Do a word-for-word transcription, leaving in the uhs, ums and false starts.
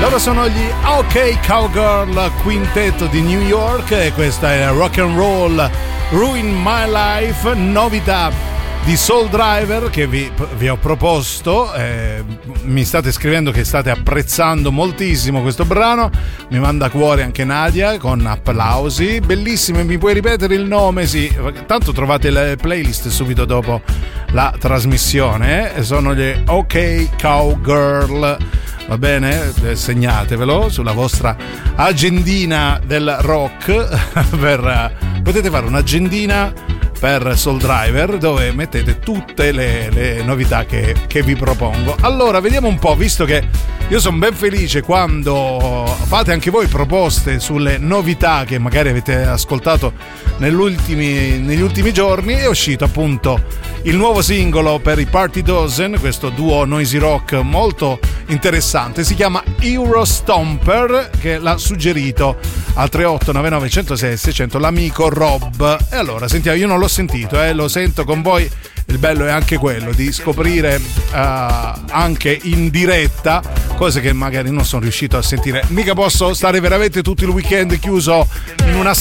Loro sono gli OK Cowgirl Quintetto di New York e questa è Rock and Roll Ruin My Life, novità di Soul Driver che vi, vi ho proposto. Eh, mi state scrivendo che state apprezzando moltissimo questo brano, mi manda a cuore anche Nadia con applausi, bellissimo. Mi puoi ripetere il nome? Sì, tanto trovate le playlist subito dopo la trasmissione, eh? Sono gli OK Cowgirl. Va bene? Segnatevelo sulla vostra agendina del rock. per, potete fare un'agendina per Soul Driver dove mettete tutte le, le novità che, che vi propongo. Allora, vediamo un po', visto che io sono ben felice quando fate anche voi proposte sulle novità che magari avete ascoltato negli ultimi, negli ultimi giorni. È uscito appunto il nuovo singolo per i Party Dozen, questo duo noisy rock molto interessante, si chiama Eurostomper, che l'ha suggerito al tre otto nove nove zero zero sei sei zero zero l'amico Rob. E allora sentiamo, io non l'ho sentito, eh, lo sento con voi. Il bello è anche quello di scoprire uh, anche in diretta cose che magari non sono riuscito a sentire. Mica posso stare veramente tutto il weekend chiuso in una